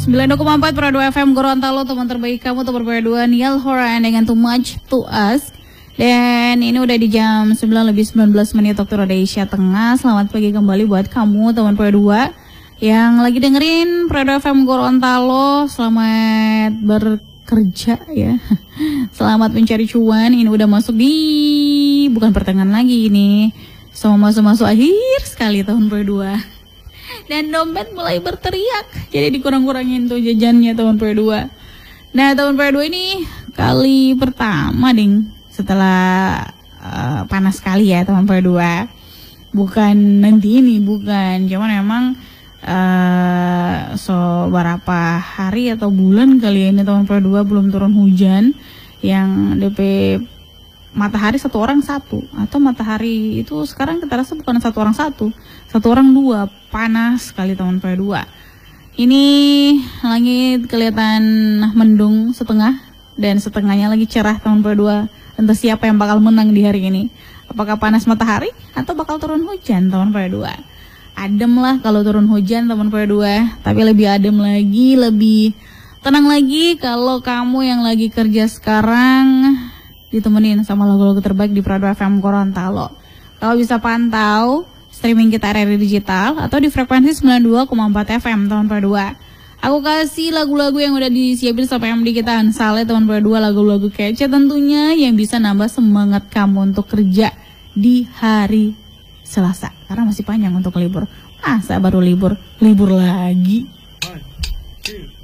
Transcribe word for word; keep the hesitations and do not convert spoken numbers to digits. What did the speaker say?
sembilan puluh dua koma empat Pro dua F M Gorontalo, teman terbaik kamu, teman terbaik dua Niall Horan dengan Too Much To Us. Dan ini udah di jam sembilan lebih sembilan belas menit waktu Indonesia Tengah. Selamat pagi kembali buat kamu teman Pro dua yang lagi dengerin Pro dua F M Gorontalo. Selamat bekerja ya. Selamat mencari cuan. Ini udah masuk di bukan pertengahan lagi ini. Sama masuk-masuk akhir sekali tahun Pro dua. Dan dompet mulai berteriak, jadi dikurang-kurangin tuh jajannya tahun Pro dua. Nah, tahun Pro dua ini kali pertama ding setelah uh, panas sekali ya tahun Pro dua. Bukan nanti ini, bukan. Cuman emang uh, so berapa hari atau bulan kali ya ini tahun Pro dua belum turun hujan. Yang D P matahari satu orang satu, atau matahari itu sekarang kita rasa bukan satu orang satu, satu orang dua. Panas sekali tahun Pro dua. Ini langit kelihatan mendung setengah dan setengahnya lagi cerah tahun Pro dua. Entah siapa yang bakal menang di hari ini, apakah panas matahari atau bakal turun hujan tahun Pro dua. Adem lah kalau turun hujan tahun Pro dua, tapi lebih adem lagi, lebih tenang lagi kalau kamu yang lagi kerja sekarang ditemenin sama lagu-lagu terbaik di Pro dua F M Gorontalo. Kalau bisa pantau streaming kita R R I Digital atau di frekuensi sembilan puluh dua koma empat F M tahun Pro dua. Aku kasih lagu-lagu yang udah disiapin sama M D kita Ansale tahun Pro dua, lagu-lagu kece tentunya yang bisa nambah semangat kamu untuk kerja di hari Selasa. Karena masih panjang untuk libur. Masa baru libur, libur lagi. One, two.